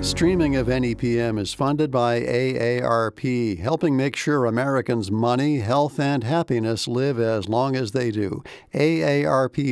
Streaming of NEPM is funded by AARP, helping make sure Americans' money, health, and happiness live as long as they do. AARP